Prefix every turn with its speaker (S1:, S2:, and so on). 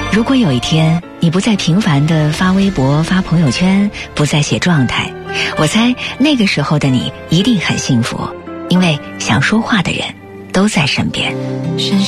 S1: 如果有一天你不再频繁地发微博、发朋友圈，不再写状态，我猜那个时候的你一定很幸福，因为想说话的人都在身边。